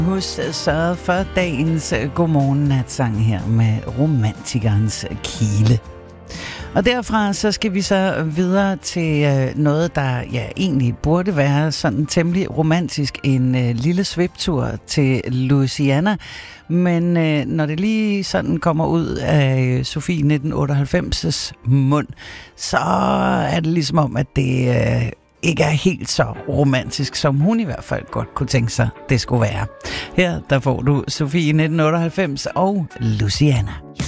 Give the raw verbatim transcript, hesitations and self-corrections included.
Hus sørget for dagens godmorgen-natsang her med romantikernes kile. Og derfra så skal vi så videre til øh, noget, der ja, egentlig burde være sådan temmelig romantisk. En øh, lille sviptur til Louisiana. Men øh, når det lige sådan kommer ud af Sofie nitten otteoghalvfems' mund, så er det ligesom om, at det øh, ikke er helt så romantisk, som hun i hvert fald godt kunne tænke sig, det skulle være. Her der får du Sofie nitten otteoghalvfems og Louisiana.